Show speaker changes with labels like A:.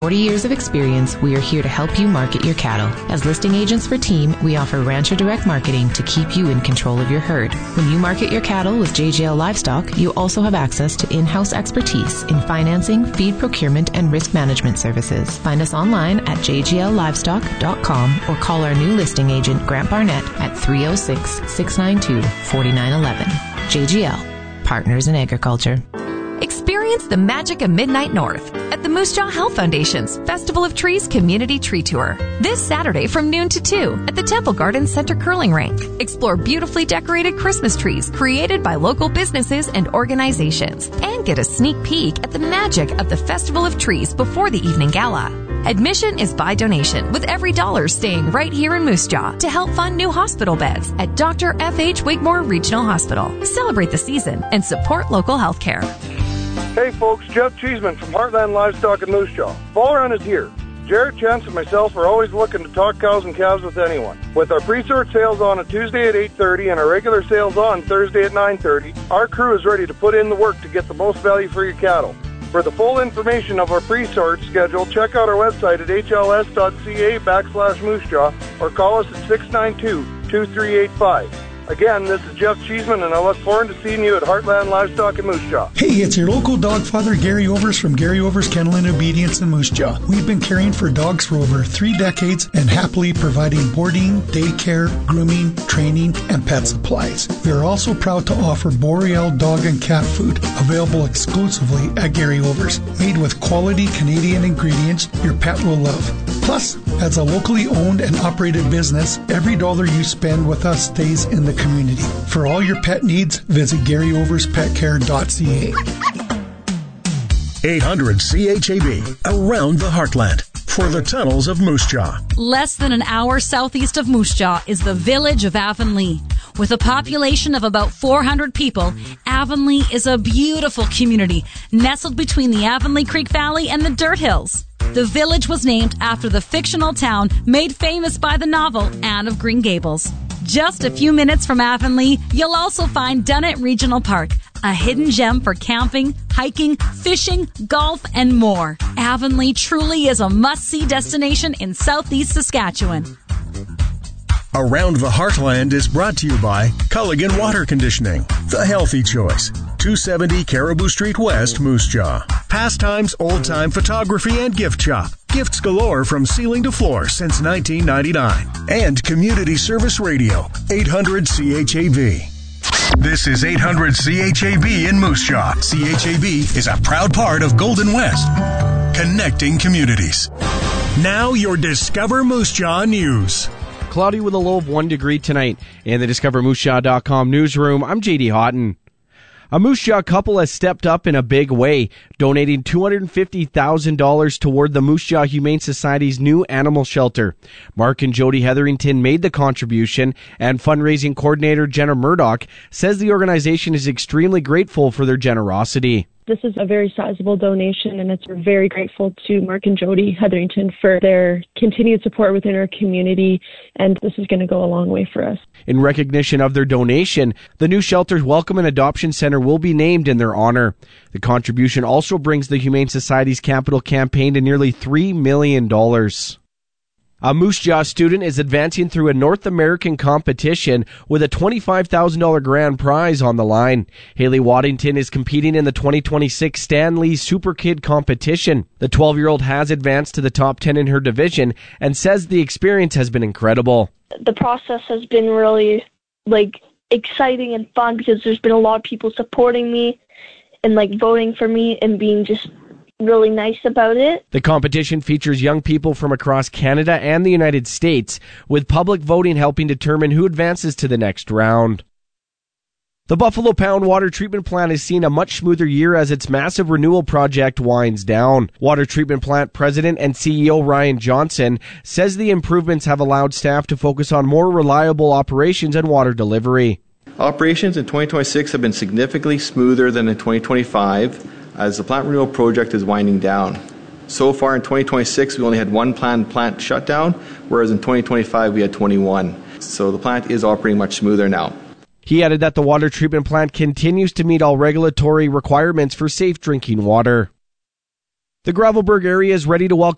A: 40 years of experience, we are here to help you market your cattle. As listing agents for Team, we offer Rancher Direct Marketing to keep you in control of your herd. When you market your cattle with JGL Livestock, you also have access to in-house expertise in financing, feed procurement, and risk management services. Find us online at jgllivestock.com or call our new listing agent, Grant Barnett, at 306-692-4911. JGL, Partners in Agriculture.
B: Experience the magic of Midnight North at the Moose Jaw Health Foundation's Festival of Trees Community Tree Tour. This Saturday from noon to 2 at the Temple Gardens Center Curling Rink. Explore beautifully decorated Christmas trees created by local businesses and organizations. And get a sneak peek at the magic of the Festival of Trees before the evening gala. Admission is by donation, with every dollar staying right here in Moose Jaw to help fund new hospital beds at Dr. F.H. Wigmore Regional Hospital. Celebrate the season and support local health care.
C: Hey folks, Jeff Cheeseman from Heartland Livestock in Moose Jaw. Fall run is here. Jared, Chance, and myself are always looking to talk cows and calves with anyone. With our pre-sort sales on a Tuesday at 8:30 and our regular sales on Thursday at 9:30, our crew is ready to put in the work to get the most value for your cattle. For the full information of our pre-sort schedule, check out our website at hls.ca/Moose Jaw or call us at 692-2385. Again, this is Jeff Cheeseman, and I look forward to seeing you at Heartland Livestock in Moose Jaw.
D: Hey, it's your local dog father, Gary Overs from Gary Overs Kennel and Obedience in Moose Jaw. We've been caring for dogs for over 3 decades and happily providing boarding, daycare, grooming, training, and pet supplies. We are also proud to offer Boreal dog and cat food, available exclusively at Gary Overs. Made with quality Canadian ingredients your pet will love. Plus, as a locally owned and operated business, every dollar you spend with us stays in the community. For all your pet needs, visit GaryOversPetCare.ca.
E: 800 CHAB, around the heartland, for the tunnels of Moose Jaw.
F: Less than an hour southeast of Moose Jaw is the village of Avonlea. With a population of about 400 people, Avonlea is a beautiful community nestled between the Avonlea Creek Valley and the Dirt Hills. The village was named after the fictional town made famous by the novel Anne of Green Gables. Just a few minutes from Avonlea, you'll also find Dunnett Regional Park, a hidden gem for camping, hiking, fishing, golf, and more. Avonlea truly is a must-see destination in southeast Saskatchewan.
E: Around the Heartland is brought to you by Culligan Water Conditioning, the healthy choice. 270 Caribou Street West, Moose Jaw. Pastimes, old-time photography, and gift shop. Gifts galore from ceiling to floor since 1999. And Community Service Radio, 800 CHAB. This is 800 CHAB in Moose Jaw. CHAB is a proud part of Golden West, connecting communities. Now your Discover Moose Jaw news.
G: Cloudy with a low of 1 degree tonight. In the DiscoverMooseJaw.com newsroom, I'm J.D. Houghton. A Moose Jaw couple has stepped up in a big way, donating $250,000 toward the Moose Jaw Humane Society's new animal shelter. Mark and Jody Hetherington made the contribution, and fundraising coordinator Jenna Murdoch says the organization is extremely grateful for their generosity.
H: This is a very sizable donation, and we're very grateful to Mark and Jody Hetherington for their continued support within our community, and this is going to go a long way for us.
G: In recognition of their donation, the new shelter's Welcome and Adoption Center will be named in their honor. The contribution also brings the Humane Society's capital campaign to nearly $3 million. A Moose Jaw student is advancing through a North American competition with a $25,000 grand prize on the line. Haley Waddington is competing in the 2026 Stanley Super Kid competition. The 12-year-old has advanced to the top 10 in her division and says the experience has been incredible.
I: The process has been really, exciting and fun because there's been a lot of people supporting me and, voting for me and being just really nice about it.
G: The competition features young people from across Canada and the United States, with public voting helping determine who advances to the next round. The Buffalo Pound Water Treatment Plant has seen a much smoother year as its massive renewal project winds down. Water Treatment Plant President and CEO Ryan Johnson says the improvements have allowed staff to focus on more reliable operations and water delivery.
J: Operations in 2026 have been significantly smoother than in 2025 as the plant renewal project is winding down. So far in 2026, we only had one planned plant shutdown, whereas in 2025 we had 21. So the plant is operating much smoother now.
G: He added that the water treatment plant continues to meet all regulatory requirements for safe drinking water. The Gravelbourg area is ready to welcome